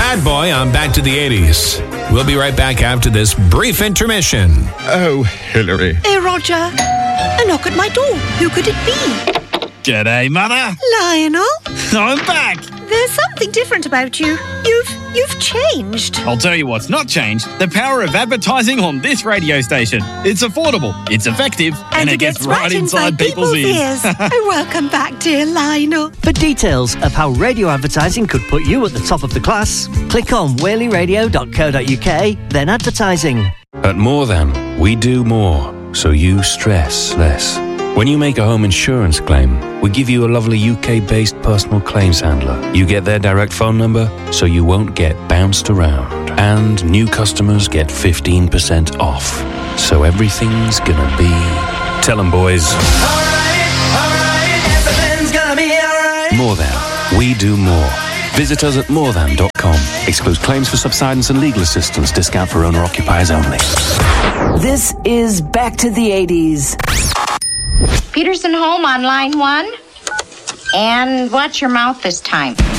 Bad Boy on Back to the 80s. We'll be right back after this brief intermission. Oh, Hillary. Hey, Roger. A knock at my door. Who could it be? G'day, Mother. Lionel? I'm back. There's something different about you. You've changed. I'll tell you what's not changed. The power of advertising on this radio station. It's affordable, it's effective, and it gets right inside people's ears. Welcome back, dear Lionel. For details of how radio advertising could put you at the top of the class, click on whaleyradio.co.uk, then advertising. At More Than, we do more, so you stress less. When you make a home insurance claim, we give you a lovely UK-based personal claims handler. You get their direct phone number, so you won't get bounced around. And new customers get 15% off. So everything's gonna be... Tell them, boys. Alright, everything's gonna be alright. More Than. We do more. Visit us at morethan.com. Excludes claims for subsidence and legal assistance. Discount for owner-occupiers only. This is Back to the 80s. Peterson Home on line 1. And watch your mouth this time.